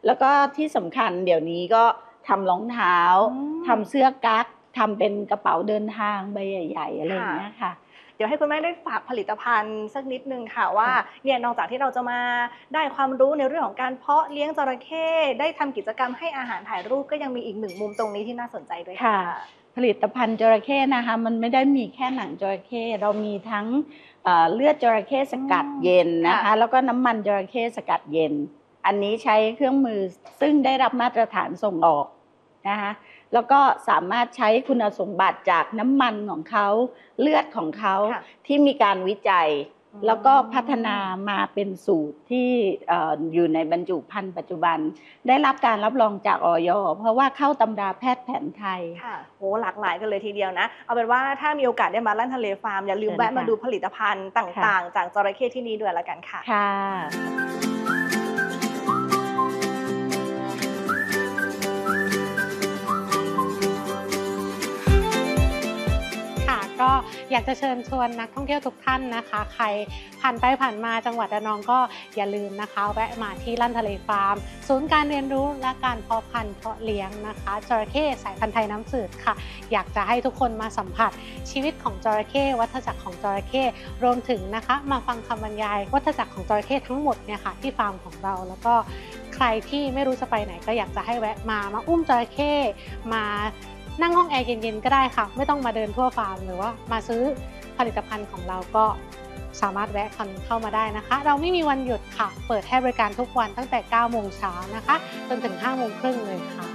แล้วก็ที่สำคัญเดี๋ยวนี้ก็ทำรองเท้าทำเสื้อกั๊กทำเป็นกระเป๋าเดินทางใบใหญ่ๆอะไรอย่างเงี้ยค่ะเดี๋ยวให้คุณแม่ได้ฝากผลิตภัณฑ์สักนิดนึงค่ะว่าเนี่ยนอกจากที่เราจะมาได้ความรู้ในเรื่องของการเพาะเลี้ยงจระเข้ได้ทำกิจกรรมให้อาหารถ่ายรูปก็ยังมีอีกหนึ่งมุมตรงนี้ที่น่าสนใจด้วยค่ะผลิตภัณฑ์จระเข้นะคะมันไม่ได้มีแค่หนังจระเข้เรามีทั้งเลือดจระเข้สกัดเย็นนะคะแล้วก็น้ำมันจระเข้สกัดเย็นอันนี้ใช้เครื่องมือซึ่งได้รับมาตรฐานส่งออกนะคะแล้วก็สามารถใช้คุณสมบัติจากน้ำมันของเขาเลือดของเขาที่มีการวิจัยแล้วก็พัฒนามาเป็นสูตรที่อยู่ในบรรจุภัณฑ์ปัจจุบันได้รับการรับรองจากอย.เพราะว่าเข้าตำราแพทย์แผนไทยค่ะโอ้หลากหลายกันเลยทีเดียวนะเอาเป็นว่าถ้ามีโอกาสได้มาลั่นทะเลฟาร์มอย่าลืมแวะมาดูผลิตภัณฑ์ต่างๆจากจระเข้ที่นี่ด้วยละกันค่ะก็อยากจะเชิญชวนนักท่องเที่ยวทุกท่านนะคะใครผ่านไปผ่านมาจังหวัดระนองก็อย่าลืมนะคะแวะมาที่ลั่นทะเลฟาร์มศูนย์การเรียนรู้และการเพาะพันธุ์เพาะเลี้ยงนะคะจระเข้สายพันธุ์ไทยน้ำจืดค่ะอยากจะให้ทุกคนมาสัมผัสชีวิตของจระเข้วัฏจักรของจระเข้รวมถึงนะคะมาฟังคำบรรยายวัฏจักรของจระเข้ทั้งหมดเนี่ยค่ะที่ฟาร์มของเราแล้วก็ใครที่ไม่รู้จะไปไหนก็อยากจะให้แวะมาอุ้มจระเข้มานั่งห้องแอร์เย็นๆก็ได้ค่ะไม่ต้องมาเดินทั่วฟาร์มหรือว่ามาซื้อผลิตภัณฑ์ของเราก็สามารถแวะเข้ามาได้นะคะเราไม่มีวันหยุดค่ะเปิดให้บริการทุกวันตั้งแต่ 9 โมงเช้านะคะจนถึง 5 โมงครึ่งเลยค่ะ